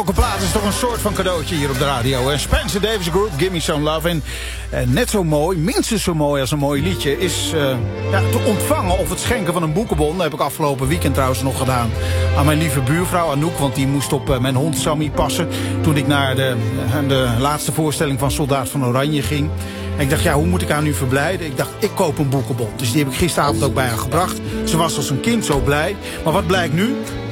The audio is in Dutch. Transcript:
elke plaat is toch een soort van cadeautje hier op de radio. En Spencer Davis Group, Give Me Some Love. En net zo mooi, minstens zo mooi als een mooi liedje, is te ontvangen of het schenken van een boekenbon. Dat heb ik afgelopen weekend trouwens nog gedaan aan mijn lieve buurvrouw Anouk. Want die moest op mijn hond Sammy passen toen ik naar de laatste voorstelling van Soldaat van Oranje ging. En ik dacht, ja, hoe moet ik haar nu verblijden? Ik dacht, ik koop een boekenbon. Dus die heb ik gisteravond ook bij haar gebracht. Ze was als een kind zo blij. Maar wat blijkt nu?